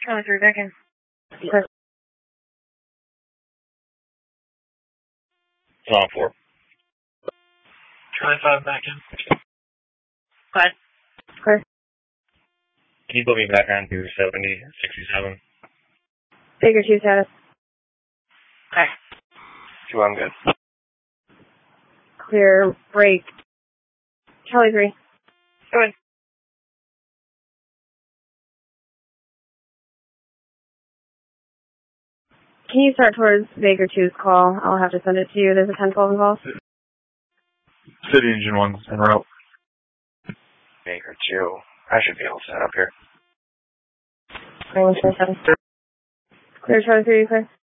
Charlie 3 back in. Clear. Long 4. Charlie 5 back in. What? Clear. Can you put me back on to 7067? Baker 2 status. Okay. 2, I'm good. Clear. Break. Charlie 3. Good. Can you start towards Baker 2's call? I'll have to send it to you. There's a 10-12 involved. City Engine 1's en route. Baker 2. I should be able to set up here. 2127. Clear Charlie 3, clear.